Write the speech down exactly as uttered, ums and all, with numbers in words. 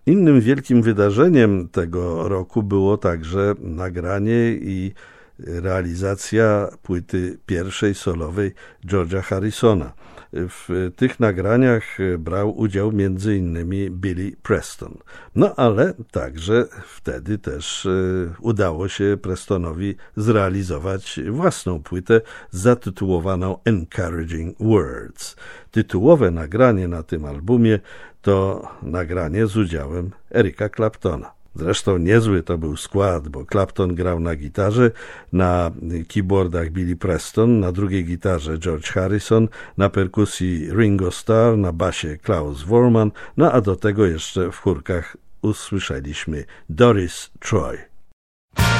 Innym wielkim wydarzeniem tego roku było także nagranie i realizacja płyty pierwszej solowej George'a Harrisona. W tych nagraniach brał udział między innymi Billy Preston. No ale także wtedy też udało się Prestonowi zrealizować własną płytę zatytułowaną Encouraging Words. Tytułowe nagranie na tym albumie to nagranie z udziałem Erika Claptona. Zresztą niezły to był skład, bo Clapton grał na gitarze, na keyboardach Billy Preston, na drugiej gitarze George Harrison, na perkusji Ringo Starr, na basie Klaus Voormann, no a do tego jeszcze w chórkach usłyszeliśmy Doris Troy.